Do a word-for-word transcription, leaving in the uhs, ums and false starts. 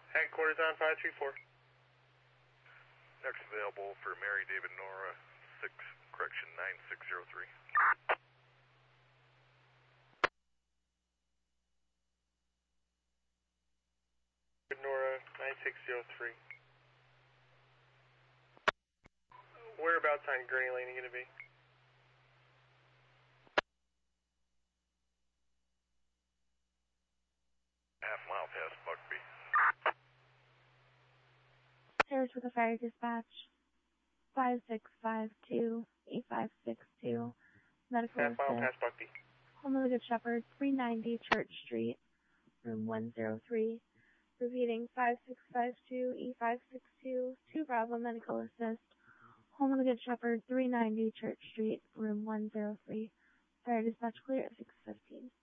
Headquarters on five three four. Next available for Mary David Nora, six, correction, nine six zero three. Nora, nine six zero three. Whereabouts on Gurney Lane are you going to be? Half mile past Buckby. Service with the fire dispatch. five six five two, eight five six two. Medical Half mile assist. past Buckby. Home of the Good Shepherd, three ninety Church Street, room one zero three. Repeating five six five two, eight five six two, two Bravo Medical Assist. Home of the Good Shepherd, three ninety Church Street, room one zero three. Fire dispatch clear at six fifteen.